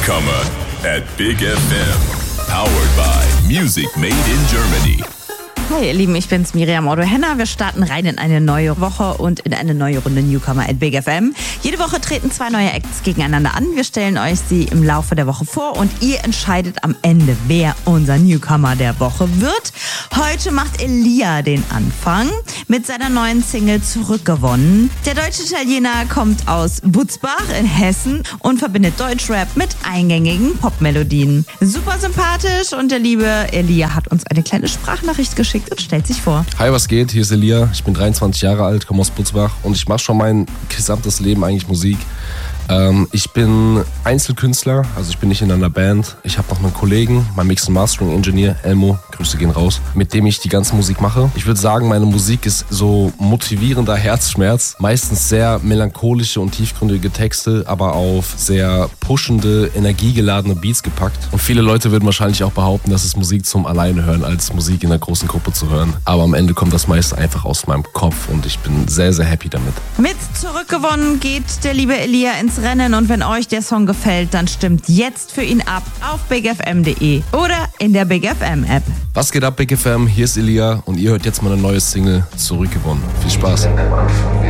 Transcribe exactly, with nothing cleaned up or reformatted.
Newcomer at Big F M. Powered by Music Made in Germany. Hi ihr Lieben, ich bin's Miriam Otto-Henner. Wir starten rein in eine neue Woche und in eine neue Runde Newcomer at Big F M. Jede Woche treten zwei neue Acts gegeneinander an. Wir stellen euch sie im Laufe der Woche vor und ihr entscheidet am Ende, wer unser Newcomer der Woche wird. Heute macht Elia den Anfang mit seiner neuen Single Zurückgewonnen. Der deutsche Italiener kommt aus Butzbach in Hessen und verbindet Deutschrap mit eingängigen Popmelodien. Super sympathisch und der liebe Elia hat uns eine kleine Sprachnachricht geschickt und stellt sich vor. Hi, was geht? Hier ist Elia. Ich bin dreiundzwanzig Jahre alt, komme aus Butzbach und ich mache schon mein gesamtes Leben eigentlich Musik. Ähm, ich bin Einzelkünstler, also ich bin nicht in einer Band. Ich habe noch einen Kollegen, mein Mix- und Mastering-Engineer, Elmo, Grüße gehen raus, mit dem ich die ganze Musik mache. Ich würde sagen, meine Musik ist so motivierender Herzschmerz. Meistens sehr melancholische und tiefgründige Texte, aber auf sehr pushende, energiegeladene Beats gepackt. Und viele Leute würden wahrscheinlich auch behaupten, dass es Musik zum Alleine hören, als Musik in einer großen Gruppe zu hören. Aber am Ende kommt das meiste einfach aus meinem Kopf und ich bin sehr, sehr happy damit. Mit Zurückgewonnen geht der liebe Elia ins Rennen und wenn euch der Song gefällt, dann stimmt jetzt für ihn ab auf big f m punkt d e oder in der Big F M App. Was geht ab, Big F M? Hier ist Elia und ihr hört jetzt meine neue Single Zurückgewonnen. Viel Spaß.